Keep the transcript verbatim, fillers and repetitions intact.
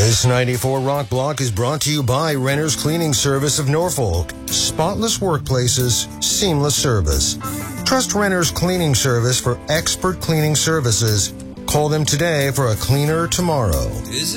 This ninety-four Rock Block is brought to you by Renner's Cleaning Service of Norfolk. Spotless workplaces, seamless service. Trust Renner's Cleaning Service for expert cleaning services. Call them today for a cleaner tomorrow.